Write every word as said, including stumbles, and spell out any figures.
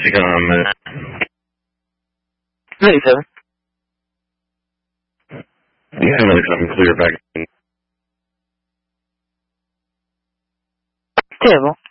taxi coming on a minute. ninety-seven. Yeah, another coming clear back. Table.